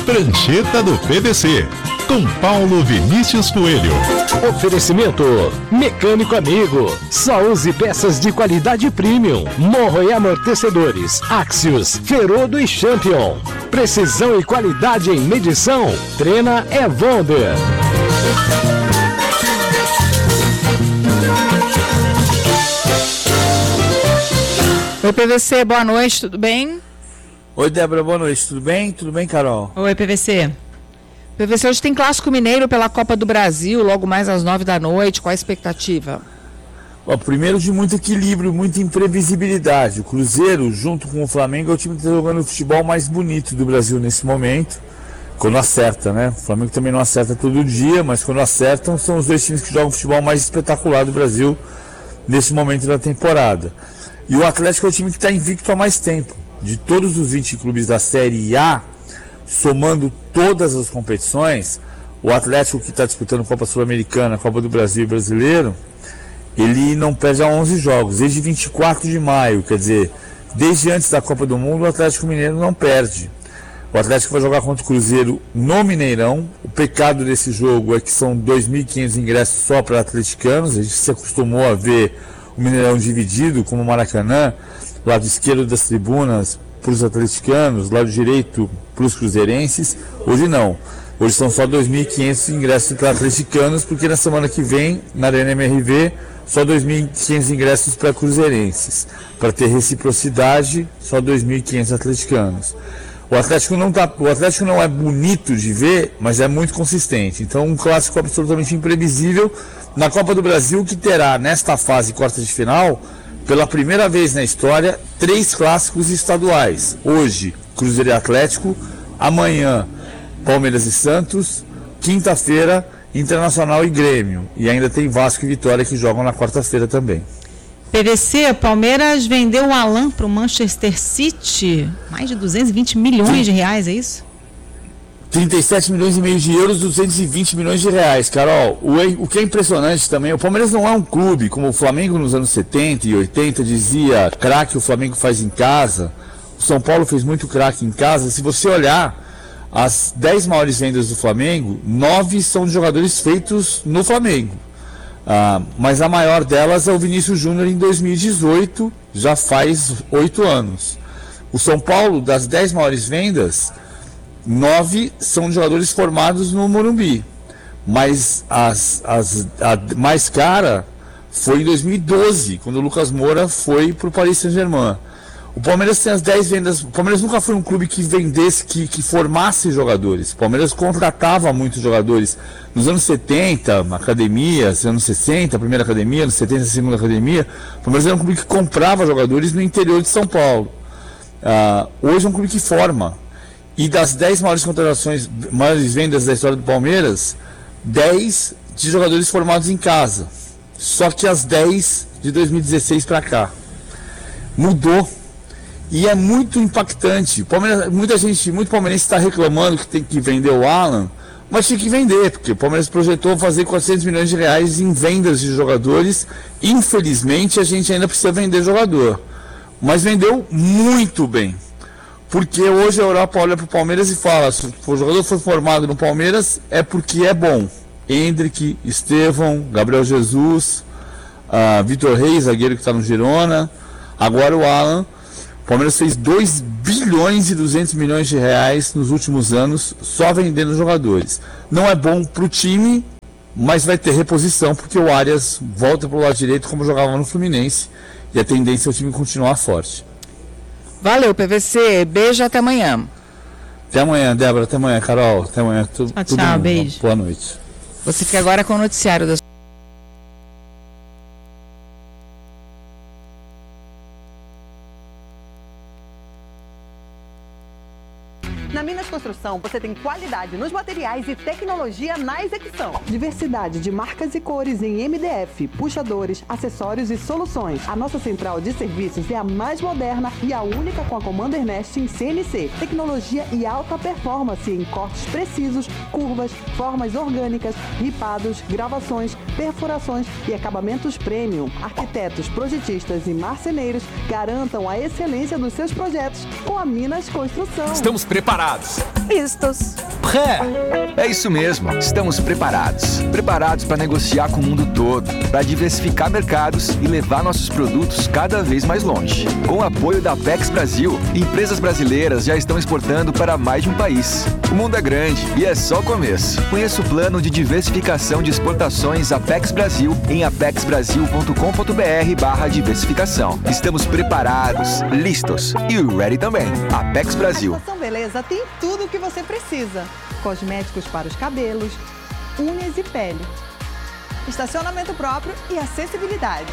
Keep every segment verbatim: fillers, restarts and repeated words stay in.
Prancheta do P V C, com Paulo Vinícius Coelho. Oferecimento Mecânico Amigo. Só use peças de qualidade premium. Morro e amortecedores Axios, Ferodo e Champion. Precisão e qualidade em medição. Trena é Wonder. Oi, P V C, boa noite, tudo bem? Oi, Débora, boa noite, tudo bem? Tudo bem, Carol? Oi, P V C. P V C, hoje tem Clássico Mineiro pela Copa do Brasil, logo mais às nove da noite, qual a expectativa? Bom, primeiro de muito equilíbrio, muita imprevisibilidade. O Cruzeiro, junto com o Flamengo, é o time que está jogando o futebol mais bonito do Brasil nesse momento, quando acerta, né? O Flamengo também não acerta todo dia, mas quando acertam, são os dois times que jogam o futebol mais espetacular do Brasil nesse momento da temporada. E o Atlético é o time que está invicto há mais tempo. De todos os vinte clubes da Série A, somando todas as competições, o Atlético, que está disputando Copa Sul-Americana, Copa do Brasil e Brasileiro, ele não perde há onze jogos, desde vinte e quatro de maio, quer dizer, desde antes da Copa do Mundo, o Atlético Mineiro não perde. O Atlético vai jogar contra o Cruzeiro no Mineirão. O pecado desse jogo é que são dois mil e quinhentos ingressos só para atleticanos. A gente se acostumou a ver o Mineirão dividido, como o Maracanã, lado esquerdo das tribunas para os atleticanos, lado direito para os cruzeirenses. Hoje não. Hoje são só dois mil e quinhentos ingressos para atleticanos, porque na semana que vem, na Arena M R V, só dois mil e quinhentos ingressos para cruzeirenses. Para ter reciprocidade, só dois mil e quinhentos atleticanos. O Atlético, não tá, o Atlético não é bonito de ver, mas é muito consistente. Então, um clássico absolutamente imprevisível na Copa do Brasil, que terá, nesta fase quarta de final, pela primeira vez na história, três clássicos estaduais. Hoje, Cruzeiro e Atlético. Amanhã, Palmeiras e Santos. Quinta-feira, Internacional e Grêmio. E ainda tem Vasco e Vitória que jogam na quarta-feira também. P V C, Palmeiras vendeu o Alan para o Manchester City. Mais de duzentos e vinte milhões de reais, é isso? trinta e sete milhões e meio de euros, duzentos e vinte milhões de reais, Carol. O, o que é impressionante também, o Palmeiras não é um clube, como o Flamengo nos anos setenta e oitenta dizia, craque o Flamengo faz em casa. O São Paulo fez muito craque em casa. Se você olhar as dez maiores vendas do Flamengo, nove são de jogadores feitos no Flamengo. Ah, mas a maior delas é o Vinícius Júnior em dois mil e dezoito, já faz oito anos. O São Paulo, das dez maiores vendas, nove são jogadores formados no Morumbi, mas as, as, a mais cara foi em dois mil e doze, quando o Lucas Moura foi para o Paris Saint-Germain. O Palmeiras tem as dez vendas. O Palmeiras nunca foi um clube que vendesse, que, que formasse jogadores. O Palmeiras contratava muitos jogadores. Nos anos setenta, academia, nos anos sessenta, a primeira academia, nos setenta, a segunda academia. O Palmeiras era um clube que comprava jogadores no interior de São Paulo. Uh, hoje é um clube que forma. E das dez maiores contratações, maiores vendas da história do Palmeiras, dez de jogadores formados em casa. Só que as dez de dois mil e dezesseis para cá. Mudou. E é muito impactante. Palmeiras, muita gente, muito palmeirense está reclamando que tem que vender o Alan, mas tinha que vender, porque o Palmeiras projetou fazer quatrocentos milhões de reais em vendas de jogadores. Infelizmente, a gente ainda precisa vender jogador. Mas vendeu muito bem. Porque hoje a Europa olha para o Palmeiras e fala, se o jogador for formado no Palmeiras, é porque é bom. Endrick, Estevão, Gabriel Jesus, uh, Vitor Reis, zagueiro que está no Girona, agora o Alan. O Palmeiras fez dois bilhões e duzentos milhões de reais nos últimos anos só vendendo jogadores. Não é bom para o time, mas vai ter reposição, porque o Arias volta para o lado direito como jogava no Fluminense, e a tendência é o time continuar forte. Valeu, P V C. Beijo, até amanhã. Até amanhã, Débora. Até amanhã, Carol. Até amanhã. Tudo, tchau, tudo tchau, bom. beijo. Boa noite. Você fica agora com o noticiário da Na Minas Construção, você tem qualidade nos materiais e tecnologia na execução. Diversidade de marcas e cores em M D F, puxadores, acessórios e soluções. A nossa central de serviços é a mais moderna e a única com a Commander Nest em C N C. Tecnologia e alta performance em cortes precisos, curvas, formas orgânicas, ripados, gravações, perfurações e acabamentos premium. Arquitetos, projetistas e marceneiros garantam a excelência dos seus projetos com a Minas Construção. Estamos preparados preparados? Listos. Pré! É isso mesmo, estamos preparados. Preparados para negociar com o mundo todo, para diversificar mercados e levar nossos produtos cada vez mais longe. Com o apoio da Apex Brasil, empresas brasileiras já estão exportando para mais de um país. O mundo é grande e é só o começo. Conheça o plano de diversificação de exportações Apex Brasil em apexbrasil.com.br barra diversificação. Estamos preparados, listos e ready também. Apex Brasil. A Estação Beleza tem tudo o que você precisa. Cosméticos para os cabelos, unhas e pele. Estacionamento próprio e acessibilidade.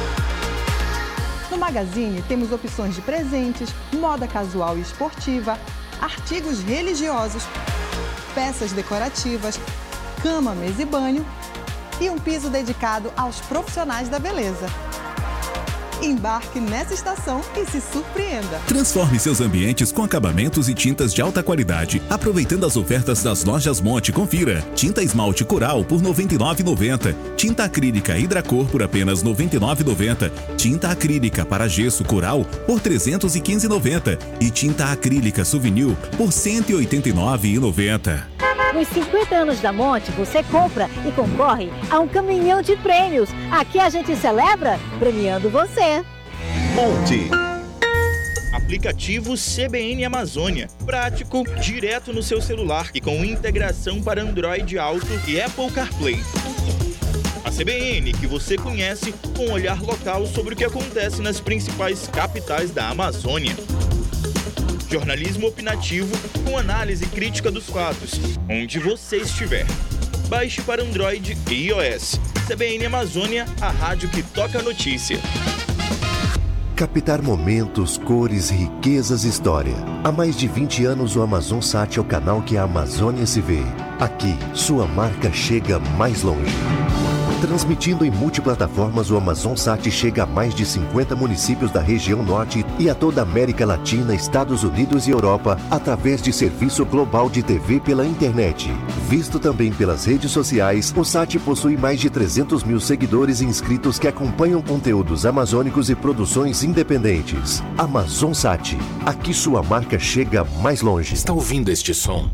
No Magazine temos opções de presentes, moda casual e esportiva, artigos religiosos, peças decorativas, cama, mesa e banho e um piso dedicado aos profissionais da beleza. Embarque nessa estação e se surpreenda. Transforme seus ambientes com acabamentos e tintas de alta qualidade, aproveitando as ofertas das lojas Monte. Confira. Tinta esmalte Coral por noventa e nove reais e noventa centavos. Tinta acrílica Hidracor por apenas noventa e nove reais e noventa centavos. Tinta acrílica para gesso Coral por trezentos e quinze reais e noventa centavos. E tinta acrílica Souvenir por cento e oitenta e nove reais e noventa centavos. Nos cinquenta anos da Monte, você compra e concorre a um caminhão de prêmios. Aqui a gente celebra premiando você. Monte. Aplicativo C B N Amazônia. Prático, direto no seu celular e com integração para Android Auto e Apple CarPlay. A C B N que você conhece com um olhar local sobre o que acontece nas principais capitais da Amazônia. Jornalismo opinativo com análise crítica dos fatos, onde você estiver. Baixe para Android e iOS. C B N Amazônia, a rádio que toca a notícia. Captar momentos, cores, riquezas e história. Há mais de vinte anos o AmazonSat é o canal que a Amazônia se vê. Aqui, sua marca chega mais longe. Transmitindo em multiplataformas, o AmazonSat chega a mais de cinquenta municípios da região norte e a toda a América Latina, Estados Unidos e Europa, através de serviço global de T V pela internet. Visto também pelas redes sociais, o Sat possui mais de trezentos mil seguidores e inscritos que acompanham conteúdos amazônicos e produções independentes. AmazonSat, aqui sua marca chega mais longe. Está ouvindo este som?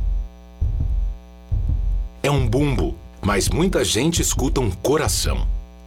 É um bumbo. Mas muita gente escuta um coração.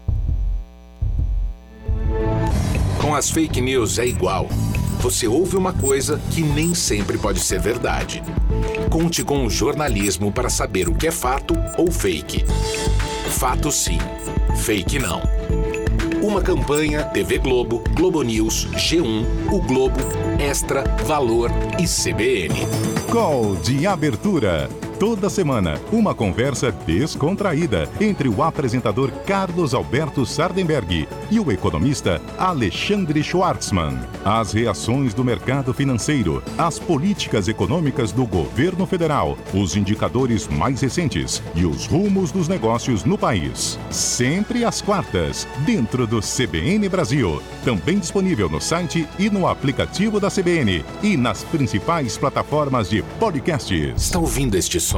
Com as fake news é igual. Você ouve uma coisa que nem sempre pode ser verdade. Conte com o jornalismo para saber o que é fato ou fake. Fato sim, fake não. Uma campanha T V Globo, Globo News, G um, O Globo, Extra, Valor e C B N. Call de abertura. Toda semana, uma conversa descontraída entre o apresentador Carlos Alberto Sardenberg e o economista Alexandre Schwartzman. As reações do mercado financeiro, as políticas econômicas do governo federal, os indicadores mais recentes e os rumos dos negócios no país. Sempre às quartas, dentro do C B N Brasil. Também disponível no site e no aplicativo da C B N e nas principais plataformas de podcasts. Está ouvindo este som?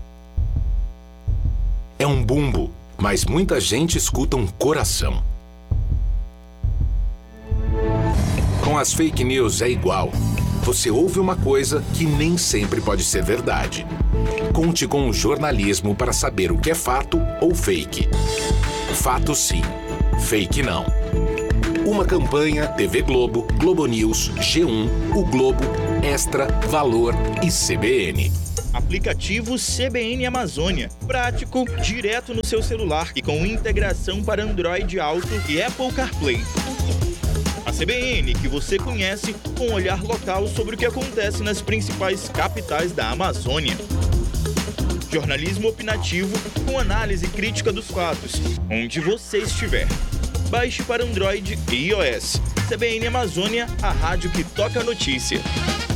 É um bumbo, mas muita gente escuta um coração. Com as fake news é igual. Você ouve uma coisa que nem sempre pode ser verdade. Conte com o jornalismo para saber o que é fato ou fake. Fato sim, fake não. Uma campanha T V Globo, Globo News, G um, O Globo, Extra, Valor e C B N. Aplicativo C B N Amazônia. Prático, direto no seu celular e com integração para Android Auto e Apple CarPlay. A C B N que você conhece com um olhar local sobre o que acontece nas principais capitais da Amazônia. Jornalismo opinativo com análise crítica dos fatos, onde você estiver. Baixe para Android e iOS. C B N Amazônia, a rádio que toca a notícia.